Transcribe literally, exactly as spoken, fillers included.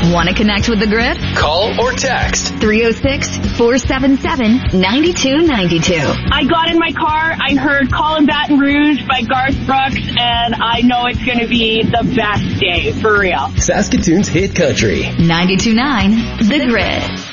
Want to connect with the Grid? Call or text three oh six, four seven seven, nine two nine two. I got in my car, I heard Call in Baton Rouge by Garth Brooks, and I know it's going to be the best day, for real. Saskatoon's hit country. ninety-two point nine The Grid.